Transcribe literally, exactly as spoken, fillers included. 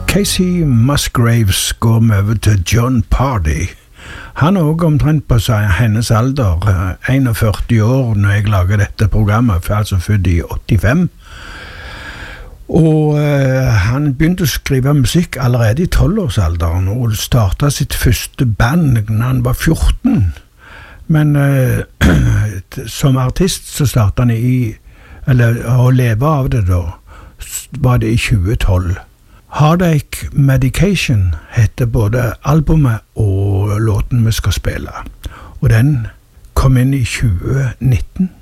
Casey Musgraves går vi over til Jon Pardi. Han er også omtrent på seg hennes alder, førti år når jeg lager dette programmet, for altså født i åttifem. Og uh, han begynte å skrive musikk allerede i tolvårsalderen, og startet sitt første band når han var fjorten. Men uh, som artist så startet han i, eller å leve av det da, var det i tjue tolv. Heartache Medication heter både albumet og låten vi skal spille, og den kom inn i tjue nitten.